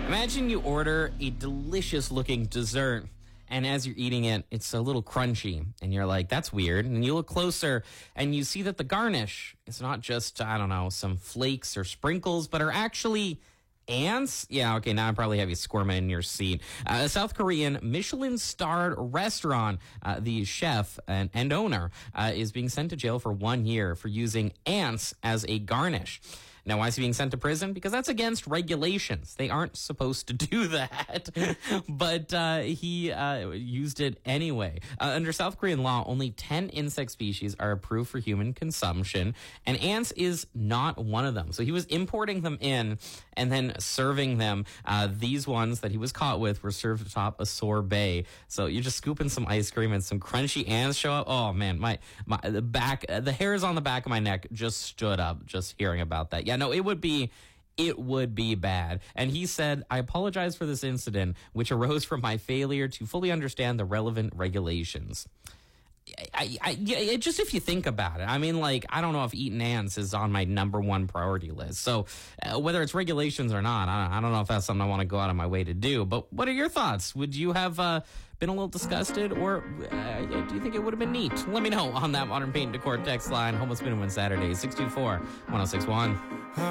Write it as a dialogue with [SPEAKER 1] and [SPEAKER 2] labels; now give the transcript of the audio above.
[SPEAKER 1] Imagine you order a delicious looking dessert, and as you're eating it, it's a little crunchy, and you're like, that's weird. And you look closer, and you see that the garnish is not just, I don't know, some flakes or sprinkles, but are actually ants? Yeah, okay, now I probably have you squirming in your seat. A South Korean Michelin-starred restaurant, the chef and owner is being sent to jail for 1 year for using ants as a garnish. Now, why is he being sent to prison? Because that's against regulations. They aren't supposed to do that. But he used it anyway. Under South Korean law, only 10 insect species are approved for human consumption, and ants is not one of them. So he was importing them in and then serving them. These ones that he was caught with were served atop a sorbet. So you're just scooping some ice cream and some crunchy ants show up. Oh, man, the hairs on the back of my neck just stood up just hearing about that. Yeah, no, it would be bad. And he said, I apologize for this incident, which arose from my failure to fully understand the relevant regulations. Just if you think about it, I mean, like, I don't know if eating ants is on my number one priority list. So whether it's regulations or not, I don't know if that's something I want to go out of my way to do. But what are your thoughts? Would you have been a little disgusted, or do you think it would have been neat? Let me know on that Modern Paint Decor text line. Home with Spin and Win Saturday, 624-1061.